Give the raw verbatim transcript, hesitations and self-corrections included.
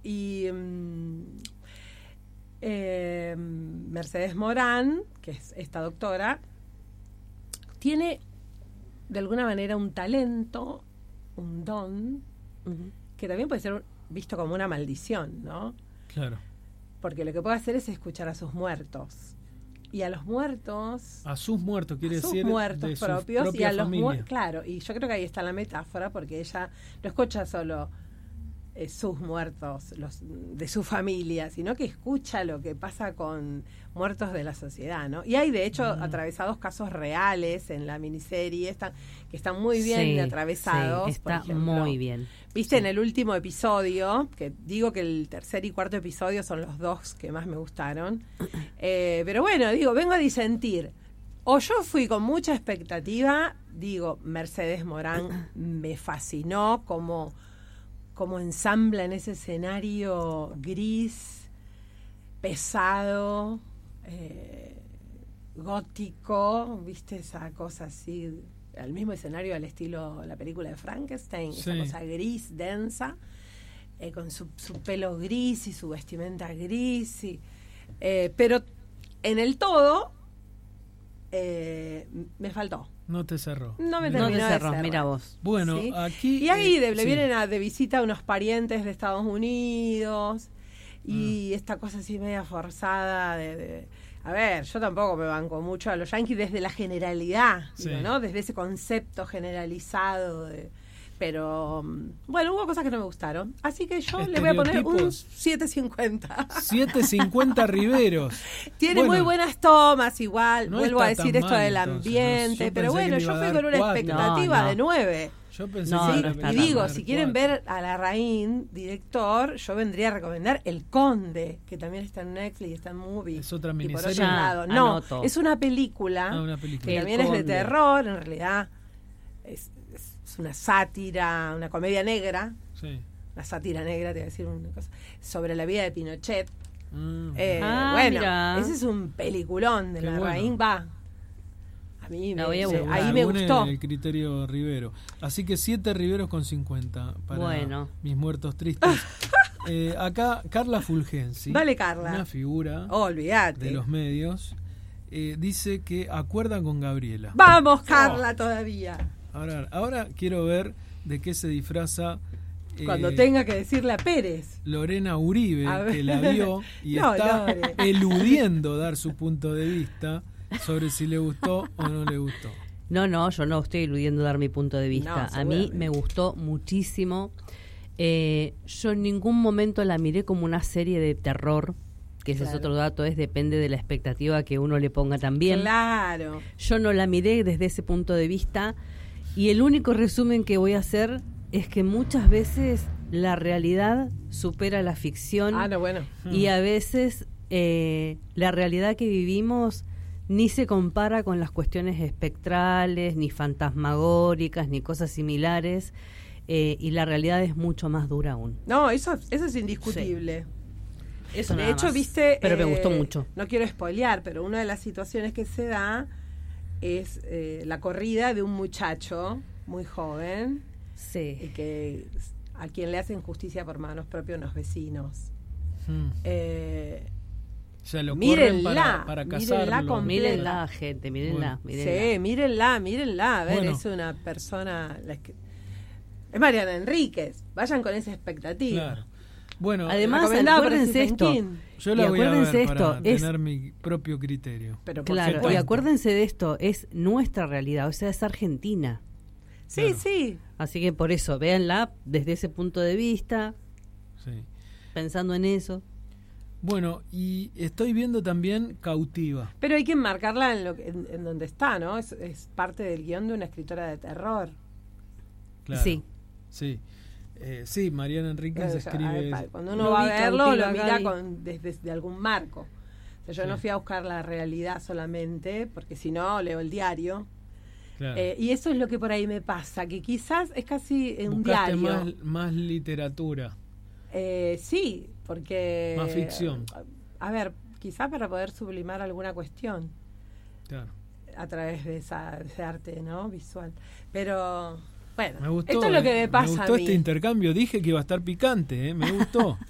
y um, eh, Mercedes Morán, que es esta doctora, tiene de alguna manera un talento, un don, uh-huh. que también puede ser visto como una maldición, ¿no? Claro. Porque lo que puede hacer es escuchar a sus muertos. Y a los muertos... A sus muertos, quiere a sus decir muertos de propios su y a los familia. Claro, y yo creo que ahí está la metáfora, porque ella no escucha solo eh, sus muertos, los de su familia, sino que escucha lo que pasa con muertos de la sociedad, ¿no? Y hay, de hecho, mm. atravesados casos reales en la miniserie, están, que están muy bien sí, atravesados. Sí, está por ejemplo, muy bien. Viste, sí. en el último episodio, que digo que el tercer y cuarto episodio son los dos que más me gustaron, eh, pero bueno, digo, vengo a disentir. O yo fui con mucha expectativa, digo, Mercedes Morán me fascinó como, como ensambla en ese escenario gris, pesado, eh, gótico, viste, esa cosa así, al mismo escenario al estilo la película de Frankenstein, sí. esa cosa gris, densa, eh, con su, su pelo gris y su vestimenta gris, y, eh, pero en el todo eh, me faltó. No te cerró. No me no terminó te cerró, de cerrar. mira vos. Bueno, ¿sí? aquí... Y ahí eh, de, le sí. vienen a, de visita unos parientes de Estados Unidos y ah. esta cosa así media forzada de... de a ver, yo tampoco me banco mucho a los yanquis desde la generalidad, sí. digo, ¿no? Desde ese concepto generalizado. De, pero, bueno, hubo cosas que no me gustaron. Así que yo le voy a poner un siete cincuenta. siete cincuenta Riveros. Tiene bueno, muy buenas tomas, igual. No vuelvo a decir esto del entonces, ambiente. ¿no? Pero bueno, yo fui con una cuatro. expectativa no, no. de nueve. Yo pensé no, que no era y digo, cuatro. si quieren ver a Larraín, director, yo vendría a recomendar El Conde, que también está en Netflix y está en Movie. Es otra y por miniserie. otro lado, no, Anoto. es una película, Ah, una película. que El también es de Conde. terror, en realidad es, es, es una sátira, una comedia negra, Sí. una sátira negra, te voy a decir una cosa, sobre la vida de Pinochet. Mm. Eh, Ah, bueno, mira. ese es un peliculón de Qué Larraín, bueno. va. A mí me, La voy a sí, buscar. ahí me Según gustó. el criterio Rivero. Así que siete Riveros con cincuenta para Bueno. mis muertos tristes. eh, acá Carla Fulgenzi, Dale, Carla. una figura Oh, olvídate. de los medios, eh, dice que acuerdan con Gabriela. Vamos, Carla, oh. todavía. Ahora, ahora quiero ver de qué se disfraza eh, Cuando tenga que decirle a Pérez. Lorena Uribe, que la vio y no, está Lore. eludiendo dar su punto de vista sobre si le gustó o no le gustó. No, no, yo no estoy eludiendo dar mi punto de vista. No, a mí me gustó muchísimo. Eh, yo en ningún momento la miré como una serie de terror, que ese Claro. es otro dato, es depende de la expectativa que uno le ponga también. Claro. Yo no la miré desde ese punto de vista y el único resumen que voy a hacer es que muchas veces la realidad supera la ficción Ah, no, bueno. y a veces eh, la realidad que vivimos ni se compara con las cuestiones espectrales, ni fantasmagóricas, ni cosas similares, eh, y la realidad es mucho más dura aún. No, eso, eso es indiscutible. Eso De nada hecho, más. viste... Pero me eh, gustó mucho. No quiero spoilear, pero una de las situaciones que se da es eh, la corrida de un muchacho muy joven y Sí. que a quien le hacen justicia por manos propios unos vecinos. Hmm. Eh, O sea, lo mírenla, corren para, para mírenla casarlo. con- Mírenla, gente, mírenla, Bueno. mírenla. sí, mírenla, mírenla. A ver, Bueno. es una persona... la que- es Mariana Enríquez. Vayan con esa expectativa. Claro. Bueno, Además, Recomendada por acuérdense Stephen esto. King. yo la y voy a ver acuérdense para esto, es- tener mi propio criterio. Pero por Claro, y supuesto. acuérdense de esto, es nuestra realidad, o sea, es Argentina. Sí, Claro. sí. Así que por eso, véanla desde ese punto de vista, Sí. pensando en eso. Bueno, y estoy viendo también Cautiva. Pero hay que enmarcarla en, lo que, en, en donde está, ¿no? Es, es parte del guión de una escritora de terror. Claro. Sí. Sí. Eh, sí, Mariana Enríquez O sea, escribe... a ver, pa- cuando uno Lo va vi, a verlo, Cautiva, lo mira Gaby. con, desde, desde algún marco. O sea, yo Sí. no fui a buscar la realidad solamente, porque si no, leo el diario. Claro. Eh, y eso es lo que por ahí me pasa, que quizás es casi un Buscaste diario. más, más literatura. Eh, sí, porque... Más ficción. A ver, quizás para poder sublimar alguna cuestión Claro. a través de, esa, de ese arte, ¿no? Visual. Pero, bueno, Me gustó, esto es lo que eh, me pasa me gustó a mí. este intercambio. Dije que iba a estar picante, ¿eh? Me gustó.